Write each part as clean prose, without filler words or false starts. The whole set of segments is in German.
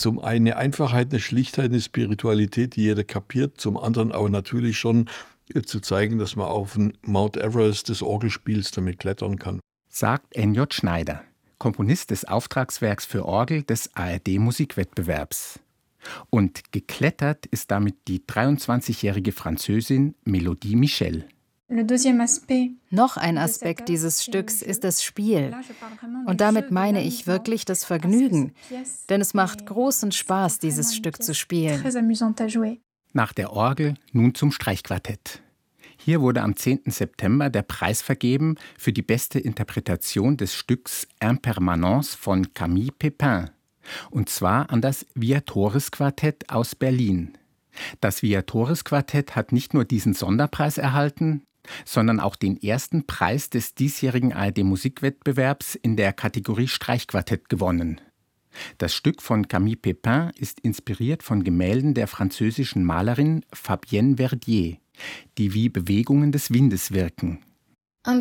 zum einen eine Einfachheit, eine Schlichtheit, eine Spiritualität, die jeder kapiert, zum anderen aber natürlich schon zu zeigen, dass man auf den Mount Everest des Orgelspiels damit klettern kann. Sagt N.J. Schneider, Komponist des Auftragswerks für Orgel des ARD-Musikwettbewerbs. Und geklettert ist damit die 23-jährige Französin Mélodie Michel. Noch ein Aspekt dieses Stücks ist das Spiel. Und damit meine ich wirklich das Vergnügen. Denn es macht großen Spaß, dieses Stück zu spielen. Nach der Orgel nun zum Streichquartett. Hier wurde am 10. September der Preis vergeben für die beste Interpretation des Stücks Impermanence von Camille Pépin. Und zwar an das Viatoris-Quartett aus Berlin. Das Viatoris-Quartett hat nicht nur diesen Sonderpreis erhalten, sondern auch den ersten Preis des diesjährigen ARD-Musikwettbewerbs in der Kategorie Streichquartett gewonnen. Das Stück von Camille Pépin ist inspiriert von Gemälden der französischen Malerin Fabienne Verdier, die wie Bewegungen des Windes wirken. Ein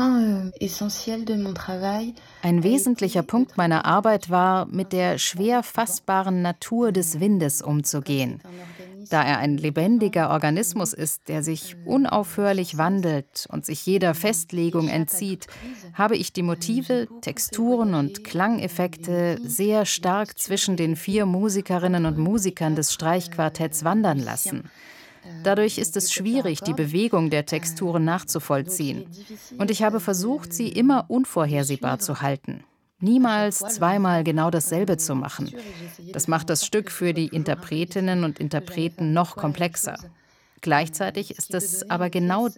wesentlicher Punkt meiner Arbeit war, mit der schwer fassbaren Natur des Windes umzugehen. Da er ein lebendiger Organismus ist, der sich unaufhörlich wandelt und sich jeder Festlegung entzieht, habe ich die Motive, Texturen und Klangeffekte sehr stark zwischen den 4 Musikerinnen und Musikern des Streichquartetts wandern lassen. Dadurch ist es schwierig, die Bewegung der Texturen nachzuvollziehen. Und ich habe versucht, sie immer unvorhersehbar zu halten. Niemals zweimal genau dasselbe zu machen. Das macht das Stück für die Interpretinnen und Interpreten noch komplexer. Gleichzeitig ist es aber genau